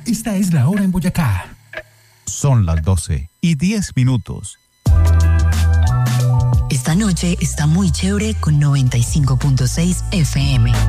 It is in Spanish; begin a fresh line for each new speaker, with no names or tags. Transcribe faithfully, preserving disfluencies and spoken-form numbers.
Esta es la hora en Boyacá.
Son las doce y diez minutos.
Esta noche está muy chévere con noventa y cinco punto seis F M.